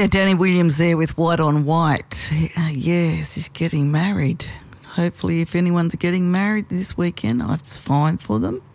Yeah, Danny Williams there with White on White. Yes, he's getting married. Hopefully if anyone's getting married this weekend, it's fine for them.